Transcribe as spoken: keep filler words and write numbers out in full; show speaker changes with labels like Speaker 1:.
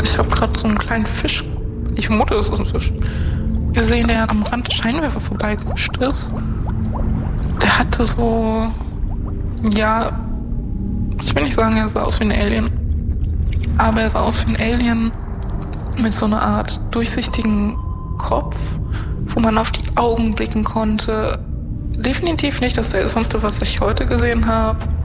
Speaker 1: Ich habe gerade so einen kleinen Fisch, ich vermute, es ist ein Fisch, gesehen, der am Rand des Scheinwerfer vorbeigehuscht ist. Der hatte so, ja, ich will nicht sagen, er sah aus wie ein Alien, aber er sah aus wie ein Alien mit so einer Art durchsichtigen Kopf, wo man auf die Augen blicken konnte. Definitiv nicht das Seltsamste, was ich heute gesehen habe.